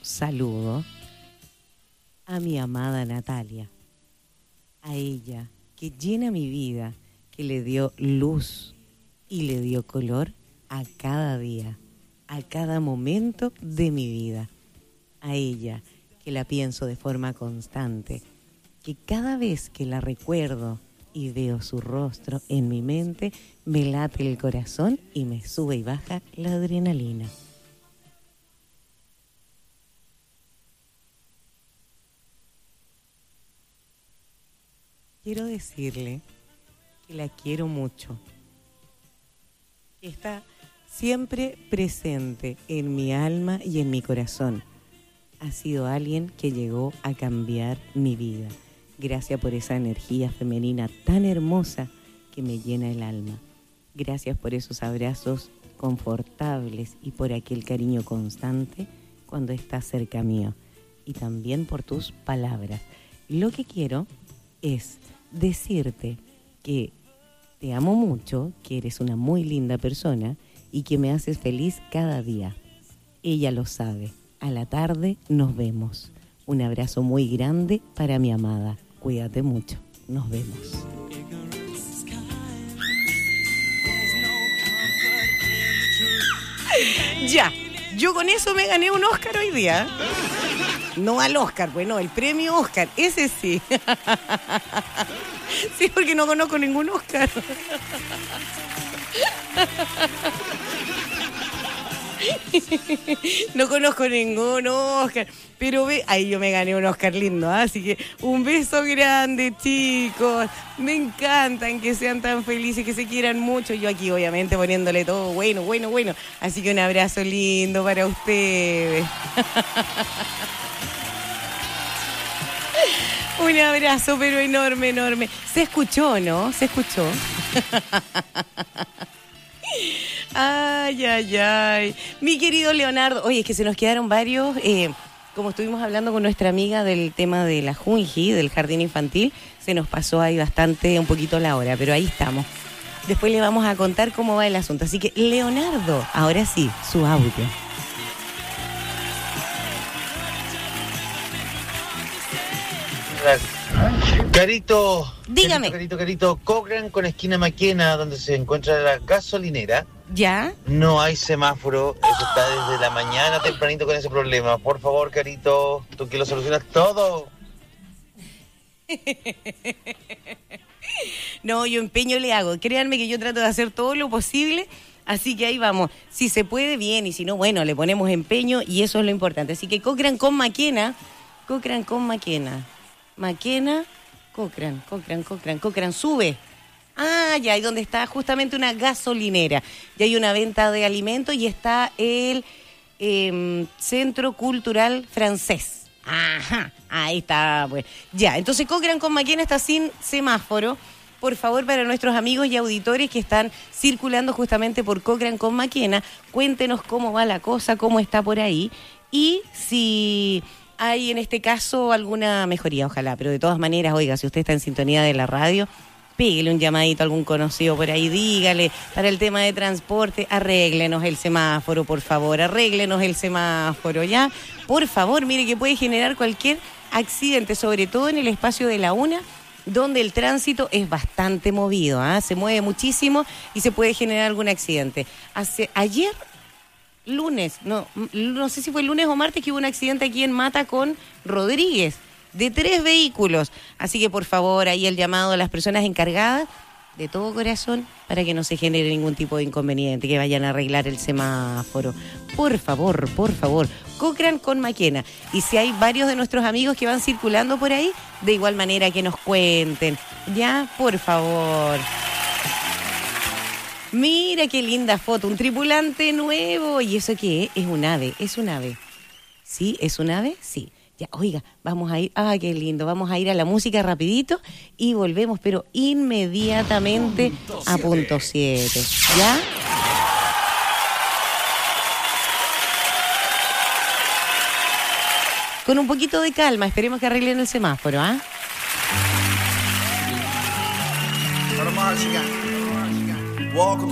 saludo a mi amada Natalia, a ella que llena mi vida, que le dio luz y le dio color a cada día, a cada momento de mi vida, a ella que la pienso de forma constante, que cada vez que la recuerdo y veo su rostro en mi mente, me late el corazón y me sube y baja la adrenalina. Quiero decirle que la quiero mucho, que está siempre presente en mi alma y en mi corazón. Ha sido alguien que llegó a cambiar mi vida. Gracias por esa energía femenina tan hermosa que me llena el alma. Gracias por esos abrazos confortables y por aquel cariño constante cuando estás cerca mío. Y también por tus palabras. Lo que quiero es decirte que te amo mucho, que eres una muy linda persona y que me haces feliz cada día. Ella lo sabe. A la tarde nos vemos. Un abrazo muy grande para mi amada. Cuídate mucho. Nos vemos. Ya, yo con eso me gané un Oscar hoy día. No al Oscar, bueno, el premio Oscar, ese sí. Sí, porque no conozco ningún Oscar. No conozco ningún Oscar, pero ve, ahí yo me gané un Oscar lindo, ¿eh? Así que un beso grande, chicos. Me encantan que sean tan felices, que se quieran mucho. Yo aquí obviamente poniéndole todo bueno. Así que un abrazo lindo para ustedes. Un abrazo, pero enorme. Se escuchó, ¿no? Se escuchó. Ay. Mi querido Leonardo, oye, es que se nos quedaron varios, como estuvimos hablando con nuestra amiga del tema de la Junji, del jardín infantil, se nos pasó ahí un poquito la hora, pero ahí estamos. Después le vamos a contar cómo va el asunto. Así que, Leonardo, ahora sí, su audio. Carito, dígame. Carito, Cochrane con esquina Maquena, donde se encuentra la gasolinera. ¿Ya? No hay semáforo, eso está desde la mañana tempranito con ese problema. Por favor, Carito, tú que lo solucionas todo. No, yo empeño le hago. Créanme que yo trato de hacer todo lo posible, así que ahí vamos. Si se puede, bien, y si no, bueno, le ponemos empeño y eso es lo importante. Así que Cochrane con Maquena. Maquena, Cochrane, sube. Ah, ya, y donde está justamente una gasolinera. Y hay una venta de alimentos y está el Centro Cultural Francés. Ajá, ahí está, pues. Ya, entonces Cochrane con Maquena está sin semáforo. Por favor, para nuestros amigos y auditores que están circulando justamente por Cochrane con Maquena, cuéntenos cómo va la cosa, cómo está por ahí. Y si hay en este caso alguna mejoría, ojalá, pero de todas maneras, oiga, si usted está en sintonía de la radio, píguele un llamadito a algún conocido por ahí, dígale, para el tema de transporte, arréglenos el semáforo, por favor, ¿ya? Por favor, mire que puede generar cualquier accidente, sobre todo en el espacio de la UNA, donde el tránsito es bastante movido, se mueve muchísimo y se puede generar algún accidente. Ayer lunes, no sé si fue el lunes o martes, que hubo un accidente aquí en Mata con Rodríguez, de 3 vehículos. Así que por favor, ahí el llamado a las personas encargadas, de todo corazón, para que no se genere ningún tipo de inconveniente, que vayan a arreglar el semáforo. Por favor, Cochrane con Maquena. Y si hay varios de nuestros amigos que van circulando por ahí, de igual manera que nos cuenten. Ya, por favor. Mira qué linda foto, un tripulante nuevo. ¿Y eso qué es? Es un ave. ¿Sí? ¿Es un ave? Sí. Ya, oiga, vamos a ir, qué lindo, vamos a ir a la música rapidito y volvemos, pero inmediatamente a punto 7. ¿Ya? Con un poquito de calma, esperemos que arreglen el semáforo, ¿ah? Walk